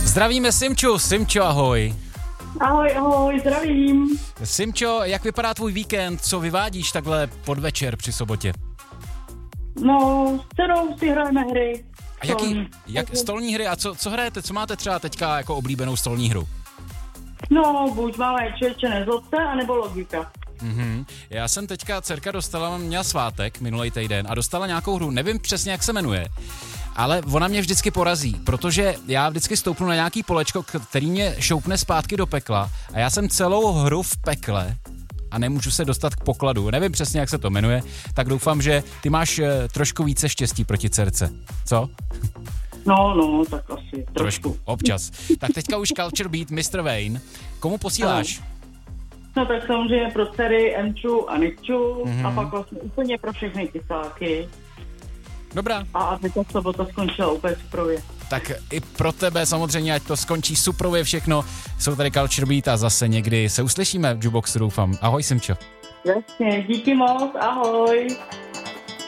Zdravíme Simču. Simčo, ahoj. Ahoj, zdravím. Simčo, jak vypadá tvůj víkend? Co vyvádíš takhle podvečer při sobotě? No, s dcerou si hrajeme hry. A stolní hry? A co hrajete? Co máte třeba teďka jako oblíbenou stolní hru? No, buď máme Člověče nezlobte, anebo Logika. Já jsem teďka, dcerka měla svátek minulý týden a dostala nějakou hru, nevím přesně, jak se jmenuje, ale ona mě vždycky porazí, protože já vždycky stoupnu na nějaký polečko, který mě šoupne zpátky do pekla a já jsem celou hru v pekle a nemůžu se dostat k pokladu. Nevím přesně, jak se to jmenuje, tak doufám, že ty máš trošku více štěstí proti dcerce. Co? No, tak asi trošku. Občas. Tak teďka už Culture Beat, Mr. Wayne. Komu posíláš? No tak samozřejmě pro dcery Emču a Nikču a pak vlastně úplně pro všechny kysáky. Dobrá. A teďka sobota skončila úplně suprově. Tak i pro tebe samozřejmě, ať to skončí suprově všechno. Jsou tady Culture Beat a zase někdy se uslyšíme v Juboxu, doufám. Ahoj, Simčo. Jasně, díky moc, ahoj.